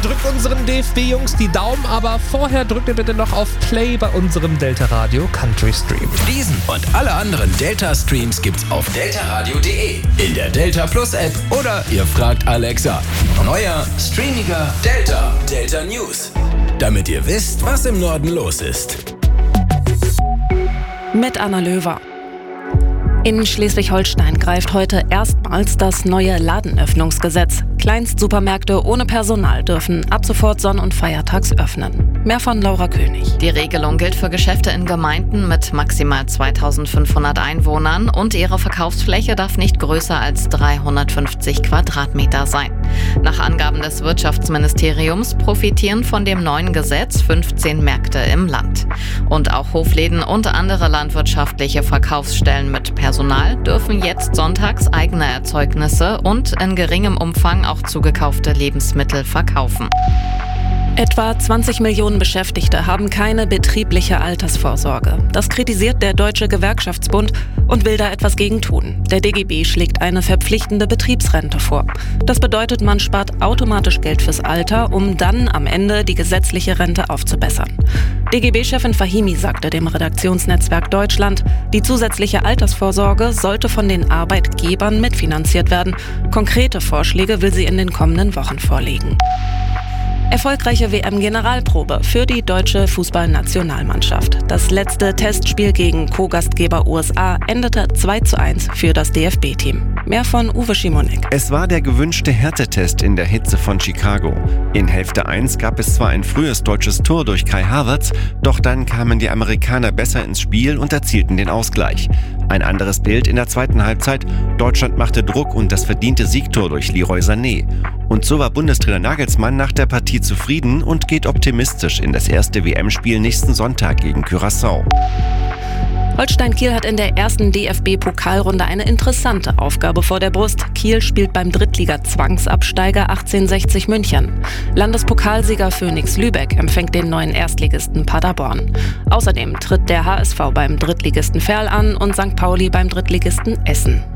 drückt unseren DFB-Jungs die Daumen, aber vorher drückt ihr bitte noch auf Play bei unserem Delta Radio Country Stream. Diesen und alle anderen Delta-Streams gibt's auf deltaradio.de, in der Delta Plus App oder ihr fragt Alexa. Neuer, streamiger Delta News. Damit ihr wisst, was im Norden los ist. Mit Anna Löwer. In Schleswig-Holstein greift heute erstmals das neue Ladenöffnungsgesetz. Kleinstsupermärkte ohne Personal dürfen ab sofort sonn- und feiertags öffnen. Mehr von Laura König. Die Regelung gilt für Geschäfte in Gemeinden mit maximal 2500 Einwohnern und ihre Verkaufsfläche darf nicht größer als 350 Quadratmeter sein. Nach Angaben des Wirtschaftsministeriums profitieren von dem neuen Gesetz 15 Märkte im Land. Und auch Hofläden und andere landwirtschaftliche Verkaufsstellen mit Personal dürfen jetzt sonntags eigene Erzeugnisse und in geringem Umfang auch zugekaufte Lebensmittel verkaufen. Etwa 20 Millionen Beschäftigte haben keine betriebliche Altersvorsorge. Das kritisiert der Deutsche Gewerkschaftsbund und will da etwas gegen tun. Der DGB schlägt eine verpflichtende Betriebsrente vor. Das bedeutet, man spart automatisch Geld fürs Alter, um dann am Ende die gesetzliche Rente aufzubessern. DGB-Chefin Fahimi sagte dem Redaktionsnetzwerk Deutschland, die zusätzliche Altersvorsorge sollte von den Arbeitgebern mitfinanziert werden. Konkrete Vorschläge will sie in den kommenden Wochen vorlegen. Erfolgreiche WM-Generalprobe für die deutsche Fußballnationalmannschaft. Das letzte Testspiel gegen Co-Gastgeber USA endete 2:1 für das DFB-Team. Mehr von Uwe Schimonek. Es war der gewünschte Härtetest in der Hitze von Chicago. In Hälfte 1 gab es zwar ein frühes deutsches Tor durch Kai Havertz, doch dann kamen die Amerikaner besser ins Spiel und erzielten den Ausgleich. Ein anderes Bild in der zweiten Halbzeit. Deutschland machte Druck und das verdiente Siegtor durch Leroy Sané. Und so war Bundestrainer Nagelsmann nach der Partie zufrieden und geht optimistisch in das erste WM-Spiel nächsten Sonntag gegen Curaçao. Holstein Kiel hat in der ersten DFB-Pokalrunde eine interessante Aufgabe vor der Brust. Kiel spielt beim Drittliga-Zwangsabsteiger 1860 München. Landespokalsieger Phoenix Lübeck empfängt den neuen Erstligisten Paderborn. Außerdem tritt der HSV beim Drittligisten Verl an und St. Pauli beim Drittligisten Essen.